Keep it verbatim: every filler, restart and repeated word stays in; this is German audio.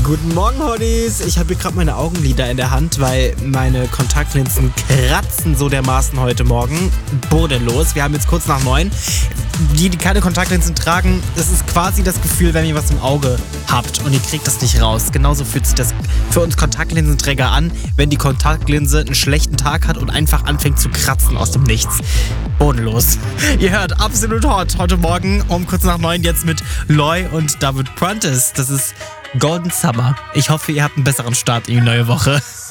Guten Morgen, Hoddies. Ich habe hier gerade meine Augenlider in der Hand, weil meine Kontaktlinsen kratzen so dermaßen heute Morgen. Bodenlos. Wir haben jetzt kurz nach neun. Die, die keine Kontaktlinsen tragen, das ist quasi das Gefühl, wenn ihr was im Auge habt und ihr kriegt das nicht raus. Genauso fühlt sich das für uns Kontaktlinsenträger an, wenn die Kontaktlinse einen schlechten Tag hat und einfach anfängt zu kratzen aus dem Nichts. Bodenlos. Ihr hört Absolut Hot heute Morgen um kurz nach neun jetzt mit Loy und David Prentice. Das ist Golden Summer. Ich hoffe, ihr habt einen besseren Start in die neue Woche.